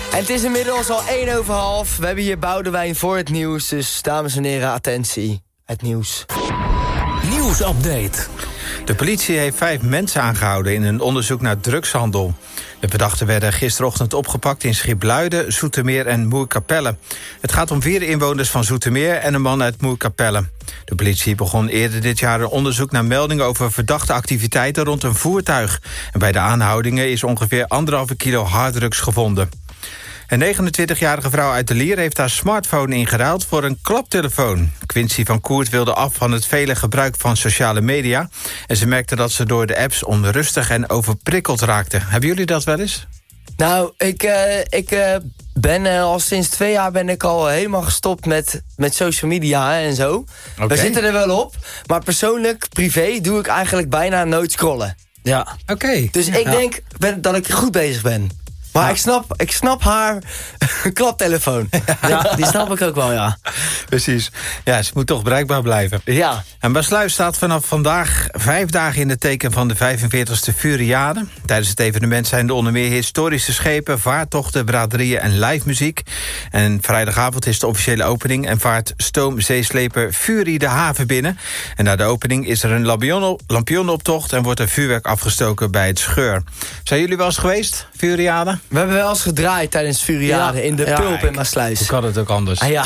En het is inmiddels al 1:15. We hebben hier Boudewijn voor het nieuws. Dus dames en heren, attentie. Het nieuws. Nieuwsupdate. De politie heeft 5 mensen aangehouden in een onderzoek naar drugshandel. De verdachten werden gisterochtend opgepakt in Schipluiden, Zoetermeer en Moerkapelle. Het gaat om 4 inwoners van Zoetermeer en een man uit Moerkapelle. De politie begon eerder dit jaar een onderzoek naar meldingen over verdachte activiteiten rond een voertuig. En bij de aanhoudingen is ongeveer 1,5 kilo harddrugs gevonden. Een 29-jarige vrouw uit de Lier heeft haar smartphone ingeruild voor een klaptelefoon. Quincy van Koert wilde af van het vele gebruik van sociale media. En ze merkte dat ze door de apps onrustig en overprikkeld raakte. Hebben jullie dat wel eens? Nou, ik ben al sinds 2 jaar ben ik al helemaal gestopt met social media en zo. Okay. We zitten er wel op, maar persoonlijk, privé, doe ik eigenlijk bijna nooit scrollen. Ja. Oké. Dus ik denk dat ik goed bezig ben. Maar ik snap haar klaptelefoon. Ja, die snap ik ook wel, ja. Precies. Ja, ze moet toch bereikbaar blijven. Ja. En Maassluis staat vanaf vandaag 5 dagen in het teken van de 45e Furiade. Tijdens het evenement zijn er onder meer historische schepen, vaartochten, braderieën en live muziek. En vrijdagavond is de officiële opening en vaart stoomzeesleper Fury de haven binnen. En na de opening is er een lampionnenoptocht en wordt er vuurwerk afgestoken bij het Scheur. Zijn jullie wel eens geweest, Furiade? We hebben wel eens gedraaid tijdens Furiade in de Pulp in Maassluis. Hoe kan het ook anders? Ah, ja.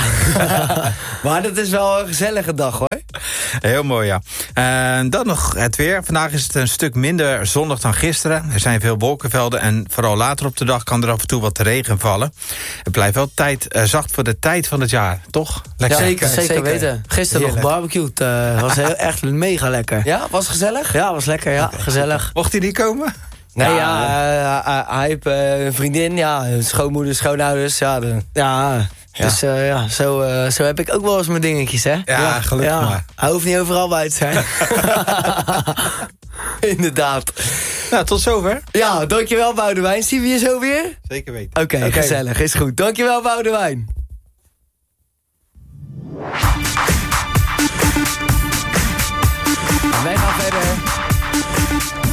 Maar dat is wel een gezellige dag, hoor. Heel mooi, ja. En dan nog het weer. Vandaag is het een stuk minder zonnig dan gisteren. Er zijn veel wolkenvelden en vooral later op de dag kan er af en toe wat regen vallen. Het blijft wel zacht voor de tijd van het jaar, toch? Lekker. Ja, Zeker weten. Gisteren nog barbecued. Was echt mega lekker. Ja, was het gezellig? Ja, was lekker, ja. Gezellig. Mocht hij niet komen? Nee, hij heeft een vriendin, ja, schoonmoeder, schoonouders, ja. Dus zo heb ik ook wel eens mijn dingetjes, hè? Ja, gelukkig maar. Hij hoeft niet overal bij te zijn. Inderdaad. Nou, tot zover. Ja, dankjewel Boudewijn. Zien we je zo weer? Zeker weten. Oké, gezellig, is goed. Dankjewel Boudewijn.